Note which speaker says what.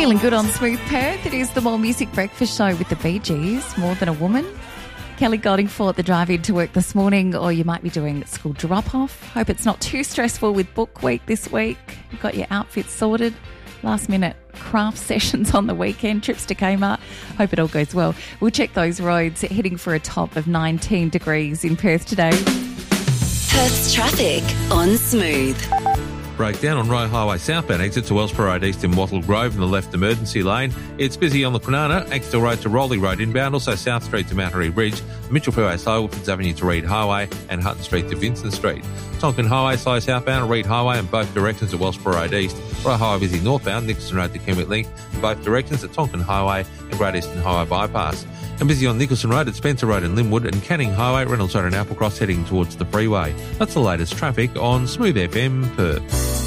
Speaker 1: Feeling good on Smooth Perth. It is the More Music Breakfast Show with the Bee Gees, More Than a Woman. Kelly Goldingford at the drive-in to work this morning, or you might be doing school drop-off. Hope it's not too stressful with book week this week. You've got your outfit sorted. Last-minute craft sessions on the weekend, trips to Kmart. Hope it all goes well. We'll check those roads, heading for a top of 19 degrees in Perth today.
Speaker 2: Perth's traffic on Smooth.
Speaker 3: Breakdown on Roe Highway southbound exit to Wellsborough Road east in Wattle Grove in the left emergency lane. It's busy on the Kwinana, Axtell Road to Rowley Road inbound, also South Street to Mount Harry Bridge, Mitchell Fairway slow, Wolfens Avenue to Reed Highway and Hutton Street to Vincent Street. Tonkin Highway slow southbound, Reed Highway in both directions at Wellsborough Road east. Roe Highway busy northbound, Nicholson Road to Kenwick Link in both directions at Tonkin Highway and Great Eastern Highway bypass. And busy on Nicholson Road at Spencer Road in Linwood and Canning Highway, Reynolds Road and Applecross heading towards the freeway. That's the latest traffic on Smooth FM Perth.